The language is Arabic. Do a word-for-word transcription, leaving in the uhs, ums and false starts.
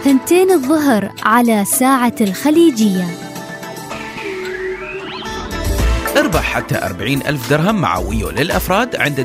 ثنتين الظهر على ساعة الخليجية. اربح حتى أربعين ألف درهم مع ويو للأفراد عند